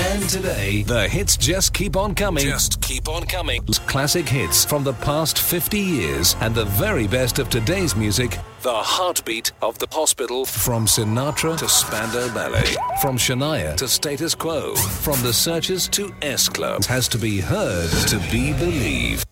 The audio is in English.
And today, the hits just keep on coming. Just keep on coming. Classic hits from the past 50 years and the very best of today's music. The heartbeat of the hospital. From Sinatra to Spandau Ballet. From Shania to Status Quo. From The Searchers to S Club. Has to be heard to be believed.